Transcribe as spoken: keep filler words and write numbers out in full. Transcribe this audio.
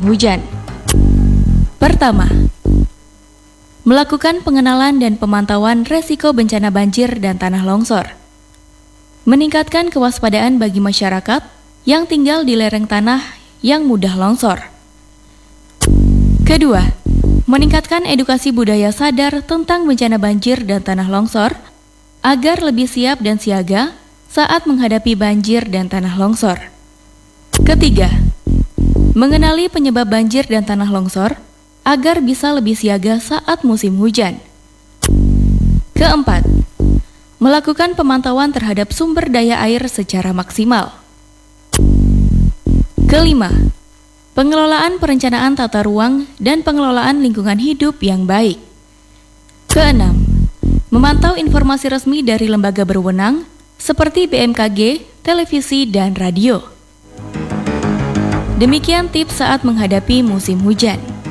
hujan. Pertama, melakukan pengenalan dan pemantauan resiko bencana banjir dan tanah longsor. Meningkatkan kewaspadaan bagi masyarakat yang tinggal di lereng tanah yang mudah longsor. Kedua, meningkatkan edukasi budaya sadar tentang bencana banjir dan tanah longsor agar lebih siap dan siaga saat menghadapi banjir dan tanah longsor. Ketiga, mengenali penyebab banjir dan tanah longsor agar bisa lebih siaga saat musim hujan. Keempat, melakukan pemantauan terhadap sumber daya air secara maksimal. Kelima, pengelolaan perencanaan tata ruang dan pengelolaan lingkungan hidup yang baik. Keenam, memantau informasi resmi dari lembaga berwenang seperti B M K G, televisi, dan radio. Demikian tips saat menghadapi musim hujan.